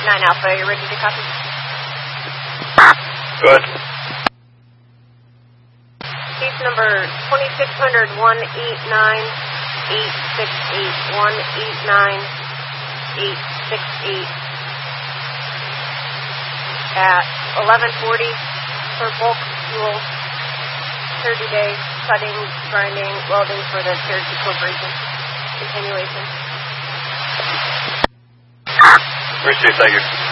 9 Alpha, are you ready to copy? Good. Case number 2600 189 868 189 868 at 1140 for bulk fuel, 30 days, cutting, grinding, welding for the Cherokee Corporation. Continuation. Appreciate it, thank you.